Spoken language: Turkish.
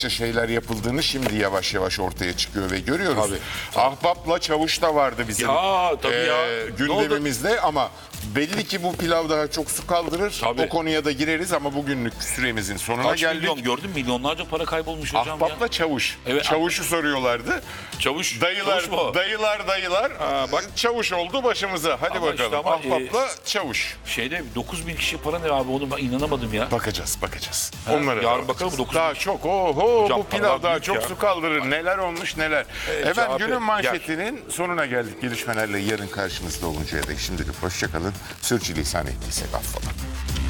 şeyler yapıldığını şimdi yavaş yavaş ortaya çıkıyor ve görüyoruz. Tabii. Ahbapla Çavuş da vardı bizim Ya, tabii ya. gündemimizde ama belli ki bu pilav daha çok su kaldırır. Tabii. O konuya da gireriz ama bugünlük süremizin sonuna Kaç geldik. milyon gördün mü? Milyonlarca para kaybolmuş hocam Ahbapla ya. Çavuş. Evet. Çavuş'u soruyorlardı. Çavuş. Dayılar, Çavuş mu? dayılar. bak. Çavuş oldu başımıza. Hadi Ama işte bakalım. ama, Ahbapla Çavuş. Şeyde 9.000 kişi para ne abi, onu ben inanamadım ya. Bakacağız. Ha, Onlara yarın da bakalım, bakacağız. 9.000 Daha çok. Oho, Hocam, bu pilav paralar daha büyük çok ya. su kaldırır. Neler olmuş neler. Efendim CHP, günün manşetinin sonuna geldik. Gelişmelerle yarın karşınızda oluncaya dek şimdilik hoşçakalın. Sürçülisan ettiysek affola.